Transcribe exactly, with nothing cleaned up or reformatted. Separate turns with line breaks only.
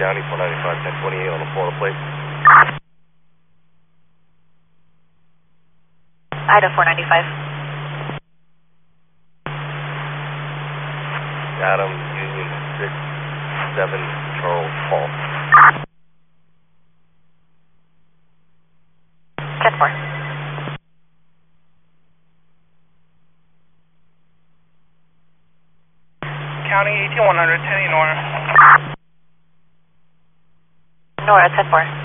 County, four ninety-five, ten twenty-eight on the Florida plate.
Ida four ninety-five.
Adam, Union six seven, Charles Hall.
ten four.
County eighteen one hundred, ten Nora.
Nora, ten four.